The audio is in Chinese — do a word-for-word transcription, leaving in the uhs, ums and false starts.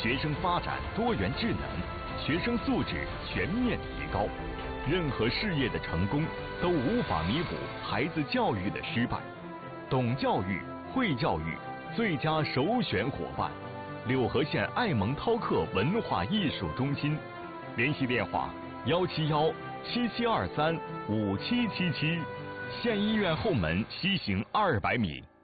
学生发展多元智能，学生素质全面提高。任何事业的成功都无法弥补孩子教育的失败。懂教育、会教育最佳首选伙伴，柳河县爱蒙饕客文化艺术中心。联系电话：幺七幺七七二三五七七七。县医院后门西行二百米。